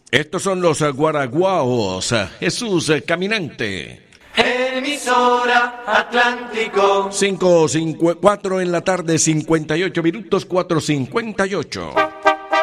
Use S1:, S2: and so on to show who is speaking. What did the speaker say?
S1: Estos son los guaraguaos, Jesús Caminante.
S2: Emisora Atlántico.
S1: 5:54 en la tarde, 58 minutos, 4:58.